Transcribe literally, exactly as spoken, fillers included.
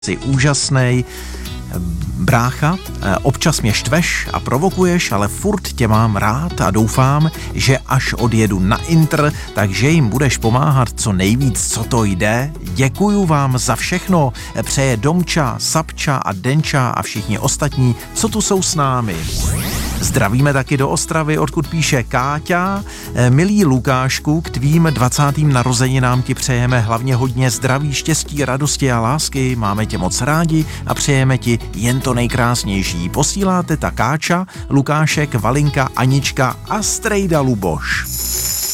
Jsi úžasnej brácha, občas mě štveš a provokuješ, ale furt tě mám rád a doufám, že až odjedu na Intr, takže jim budeš pomáhat co nejvíc, co to jde. Děkuju vám za všechno, přeje Domča, Sapča a Denča a všichni ostatní, co tu jsou s námi. Zdravíme taky do Ostravy, odkud píše Káťa. Milý Lukášku, k tvým dvacátým narozeninám ti přejeme hlavně hodně zdraví, štěstí, radosti a lásky. Máme tě moc rádi a přejeme ti jen to nejkrásnější. Posíláte ta Káča, Lukášek, Valinka, Anička a strejda Luboš.